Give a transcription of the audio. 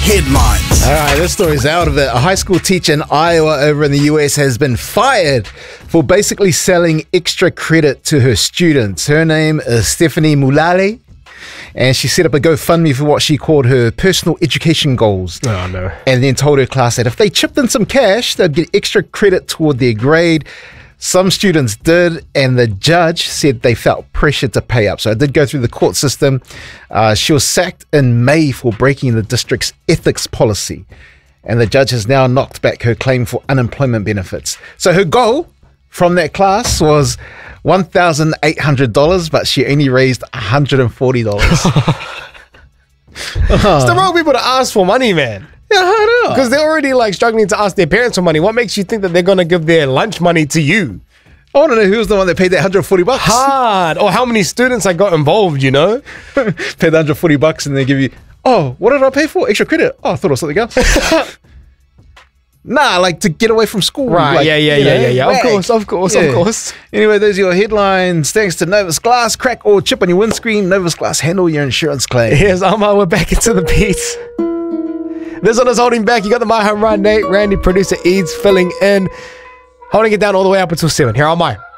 headlines. All right, this story's out of it. A high school teacher in Iowa over in the US has been fired for basically selling extra credit to her students. Her name is Stephanie Mulale, and she set up a GoFundMe for what she called her personal education goals. Oh, no. And then told her class that if they chipped in some cash, they'd get extra credit toward their grade. Some students did, and the judge said they felt pressure to pay up. So it did go through the court system. She was sacked in May for breaking the district's ethics policy. And the judge has now knocked back her claim for unemployment benefits. So her goal from that class was $1,800, but she only raised $140. It's the wrong people to ask for money, man. Yeah, I know. Because they're already like struggling to ask their parents for money. What makes you think that they're going to give their lunch money to you? I want to know who's the one that paid that $140. Hard. Or how many students I got involved, you know? Pay the $140 and they give you, oh, what did I pay for? Extra credit. Oh, I thought it was something else. Nah, like to get away from school. Right, like, yeah. Of course. Anyway, those are your headlines. Thanks to Novus Glass. Crack or chip on your windscreen. Novus Glass, handle your insurance claim. Here's Amar. We're back into the beats. This one is holding back. You got the My Home Run, Nate, Randy, producer Eads filling in. Holding it down all the way up until 7. Here am I.